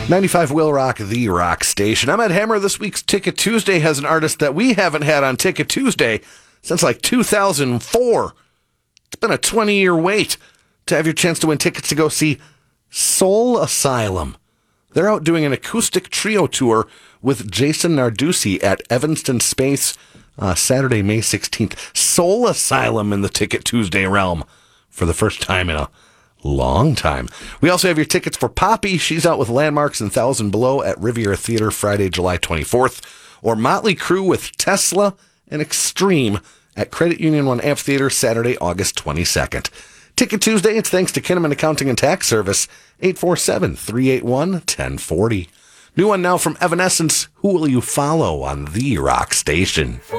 95 Will Rock, the rock station. I'm Ed Hammer. This week's Ticket Tuesday has an artist that we haven't had on Ticket Tuesday since like 2004. It's been a 20-year wait to have your chance to win tickets to go see Soul Asylum. They're out doing an acoustic trio tour with Jason Narducci at Evanston Space Saturday, May 16th. Soul Asylum in the Ticket Tuesday realm for the first time in a long time. We also have your tickets for Poppy. She's out with Landmarks and 1,000 Below at Riviera Theater Friday, July 24th. Or Motley Crue with Tesla and Extreme at Credit Union 1 Amphitheater Saturday, August 22nd. Ticket Tuesday, it's thanks to Kinnaman Accounting and Tax Service, 847-381-1040. New one now from Evanescence, Who Will You Follow on the rock station?